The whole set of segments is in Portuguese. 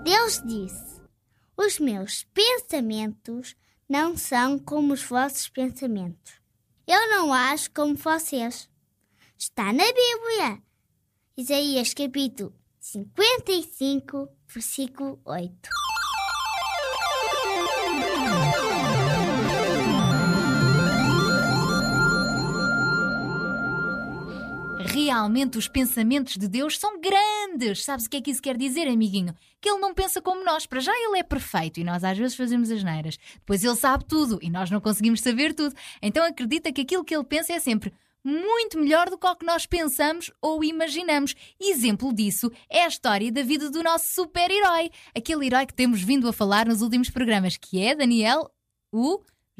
Deus disse: os meus pensamentos não são como os vossos pensamentos. Eu não acho como vocês. Está na Bíblia. Isaías capítulo 55, versículo 8. Realmente os pensamentos de Deus são grandes. Sabes o que é que isso quer dizer, amiguinho? Que Ele não pensa como nós. Para já Ele é perfeito e nós às vezes fazemos asneiras. Depois Ele sabe tudo e nós não conseguimos saber tudo. Então acredita que aquilo que Ele pensa é sempre muito melhor do que o que nós pensamos ou imaginamos. Exemplo disso é a história da vida do nosso super-herói. Aquele herói que temos vindo a falar nos últimos programas, que é, Daniel, o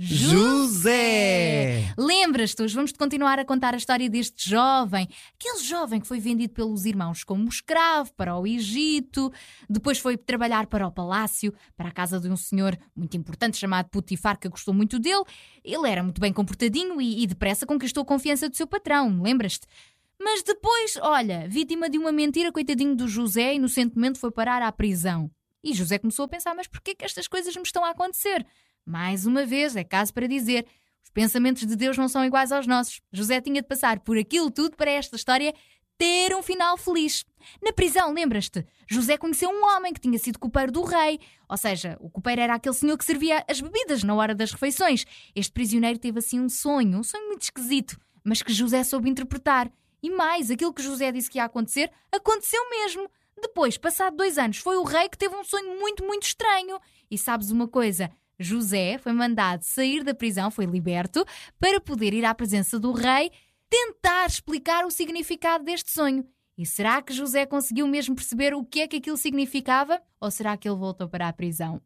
José! Lembras-te, hoje vamos-te continuar a contar a história deste jovem. Aquele jovem que foi vendido pelos irmãos como escravo para o Egito. Depois foi trabalhar para o palácio, para a casa de um senhor muito importante chamado Potifar, que gostou muito dele. Ele era muito bem comportadinho e depressa conquistou a confiança do seu patrão, lembras-te? Mas depois, olha, vítima de uma mentira, coitadinho do José, inocentemente foi parar à prisão. E José começou a pensar, mas porquê que estas coisas me estão a acontecer? Mais uma vez, é caso para dizer, os pensamentos de Deus não são iguais aos nossos. José tinha de passar por aquilo tudo para esta história ter um final feliz. Na prisão, lembras-te? José conheceu um homem que tinha sido copeiro do rei. Ou seja, o copeiro era aquele senhor que servia as bebidas na hora das refeições. Este prisioneiro teve assim um sonho muito esquisito, mas que José soube interpretar. E mais, aquilo que José disse que ia acontecer, aconteceu mesmo. Depois, passado 2 anos, foi o rei que teve um sonho muito estranho. E sabes uma coisa? José foi mandado sair da prisão, foi liberto, para poder ir à presença do rei tentar explicar o significado deste sonho. E será que José conseguiu mesmo perceber o que é que aquilo significava? Ou será que ele voltou para a prisão?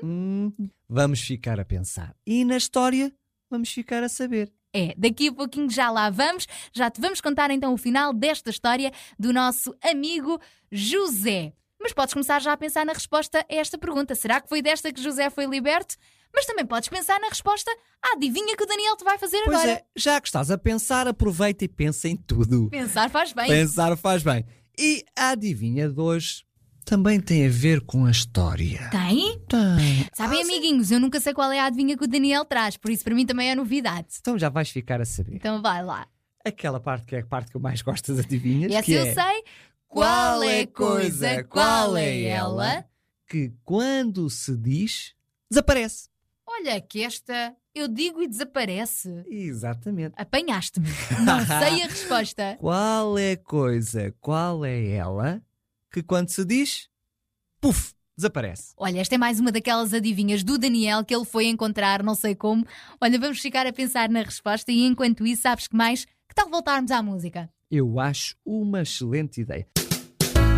Vamos ficar a pensar. E na história, vamos ficar a saber. Daqui a pouquinho já lá vamos. Já te vamos contar então o final desta história do nosso amigo José. Mas podes começar já a pensar na resposta a esta pergunta. Será que foi desta que José foi liberto? Mas também podes pensar na resposta à adivinha que o Daniel te vai fazer agora. Pois é, já que estás a pensar, aproveita e pensa em tudo. Pensar faz bem. Pensar faz bem. E a adivinha de hoje também tem a ver com a história. Tem? Tem. Sabem, amiguinhos, eu nunca sei qual é a adivinha que o Daniel traz, por isso para mim também é novidade. Então já vais ficar a saber. Então vai lá. Aquela parte que é a parte que eu mais gosto das adivinhas. Essa que eu é... sei. Qual é a coisa, qual é ela? Que quando se diz, desaparece. Olha que esta eu digo e desaparece. Exatamente. Apanhaste-me. Não sei a resposta. Qual é a coisa, qual é ela, que quando se diz, puf, desaparece. Olha, esta é mais uma daquelas adivinhas do Daniel que ele foi encontrar, não sei como. Olha, vamos ficar a pensar na resposta e enquanto isso, sabes que mais? Que tal voltarmos à música? Eu acho uma excelente ideia.